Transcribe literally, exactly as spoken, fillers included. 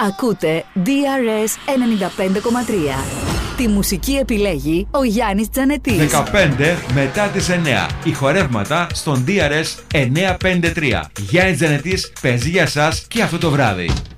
Ακούτε ντι αρ ες ενενήντα πέντε κόμμα τρία. Τη μουσική επιλέγει ο Γιάννης Τζανετής. δεκαπέντε μετά τις εννέα. Ηχορεύματα στον ντι αρ ες εννιακόσια πενήντα τρία. Γιάννης Τζανετής παίζει για σας και αυτό το βράδυ.